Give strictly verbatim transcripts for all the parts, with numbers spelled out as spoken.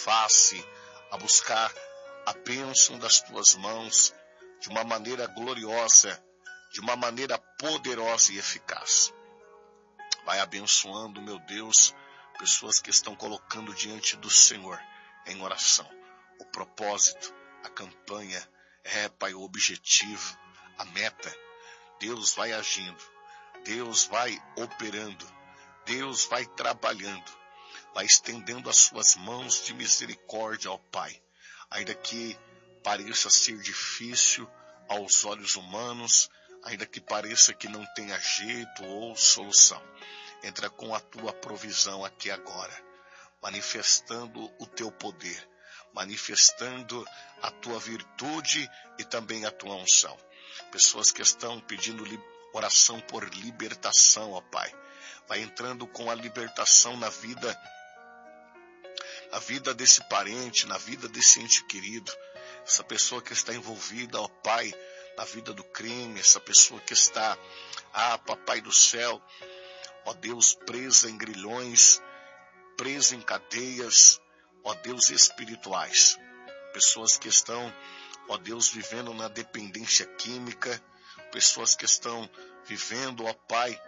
face, a buscar a bênção das tuas mãos de uma maneira gloriosa, de uma maneira poderosa e eficaz. Vai abençoando, meu Deus, pessoas que estão colocando diante do Senhor em oração o propósito, a campanha, é, Pai, o objetivo, a meta. Deus vai agindo, Deus vai operando, Deus vai trabalhando, vai estendendo as suas mãos de misericórdia ao Pai, ainda que pareça ser difícil aos olhos humanos, ainda que pareça que não tenha jeito ou solução. Entra com a tua provisão aqui agora, manifestando o teu poder, manifestando a tua virtude e também a tua unção. Pessoas que estão pedindo oração por libertação, ó Pai, vai entrando com a libertação na vida, a vida desse parente, na vida desse ente querido, essa pessoa que está envolvida, ó Pai, na vida do crime, essa pessoa que está, ah, Papai do céu, ó Deus, presa em grilhões, presa em cadeias, ó Deus, espirituais. Pessoas que estão, ó Deus, vivendo na dependência química, pessoas que estão vivendo, ó Pai,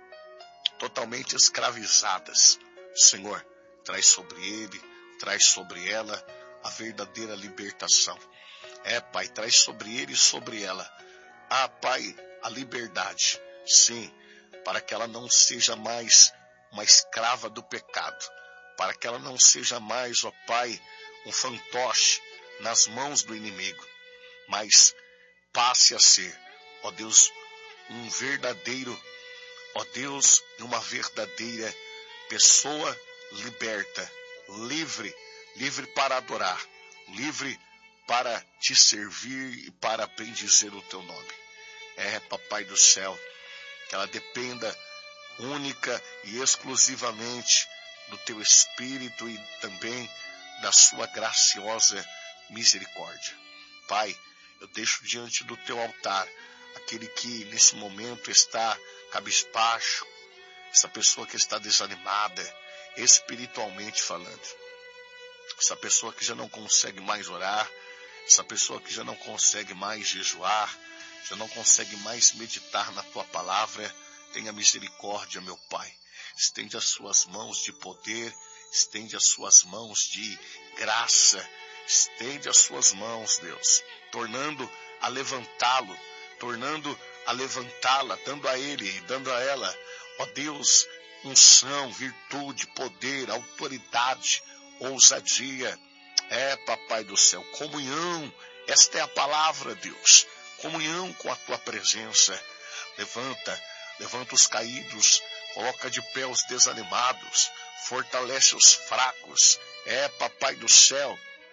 totalmente escravizadas. Senhor, traz sobre ele, traz sobre ela a verdadeira libertação. É, Pai, traz sobre ele e sobre ela, ah, Pai, a liberdade. Sim, para que ela não seja mais uma escrava do pecado, para que ela não seja mais, ó Pai, um fantoche nas mãos do inimigo, mas passe a ser, ó Deus, um verdadeiro, ó Deus, uma verdadeira pessoa liberta, livre, livre para adorar, livre para te servir e para bendizer o teu nome. É, Papai do céu, que ela dependa única e exclusivamente do teu Espírito e também da sua graciosa misericórdia. Pai, eu deixo diante do teu altar aquele que nesse momento está cabisbaixo, essa pessoa que está desanimada, espiritualmente falando, essa pessoa que já não consegue mais orar, essa pessoa que já não consegue mais jejuar, já não consegue mais meditar na tua palavra. Tenha misericórdia, meu Pai. Estende as suas mãos de poder, estende as suas mãos de graça, estende as suas mãos, Deus, tornando a levantá-lo, tornando a levantá-la, dando a ele e dando a ela, ó Deus, unção, virtude, poder, autoridade, ousadia. É, Papai do céu, comunhão, esta é a palavra, Deus, comunhão com a tua presença. Levanta, levanta os caídos, coloca de pé os desanimados, fortalece os fracos. É, Papai do céu,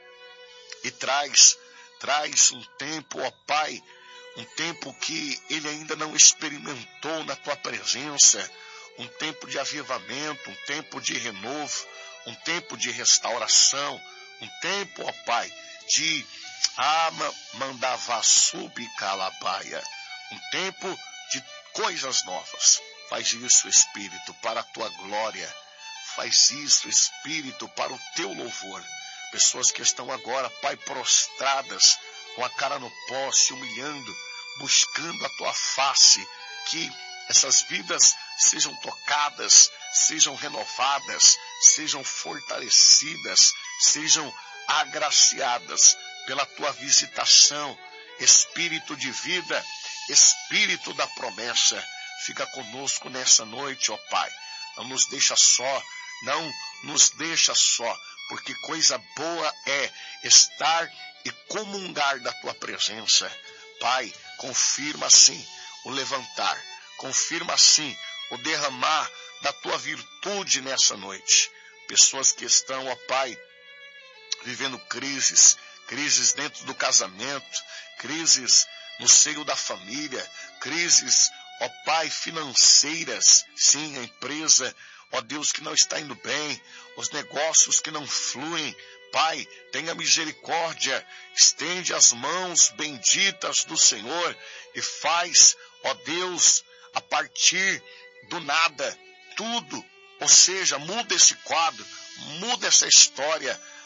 e traz, traz um tempo, ó Pai, um tempo que ele ainda não experimentou na tua presença, um tempo de avivamento, um tempo de renovo, um tempo de restauração, um tempo, ó Pai, de ama mandava subcalabaia, um tempo de coisas novas. Faz isso, Espírito, para a tua glória. Faz isso, Espírito, para o teu louvor. Pessoas que estão agora, Pai, prostradas, com a cara no pó, se humilhando, buscando a tua face, que essas vidas sejam tocadas, sejam renovadas, sejam fortalecidas, sejam agraciadas pela tua visitação. Espírito de vida, Espírito da promessa, fica conosco nessa noite, ó Pai. Não nos deixa só, não nos deixa só, porque coisa boa é estar e comungar da tua presença. Pai, confirma assim o levantar, confirma assim o derramar da tua virtude nessa noite. Pessoas que estão, ó Pai, vivendo crises, crises dentro do casamento, crises no seio da família, crises, ó Pai, financeiras, sim, a empresa, ó Deus, que não está indo bem, os negócios que não fluem. Pai, tenha misericórdia, estende as mãos benditas do Senhor e faz, ó Deus, a partir do nada, tudo, ou seja, muda esse quadro, muda essa história,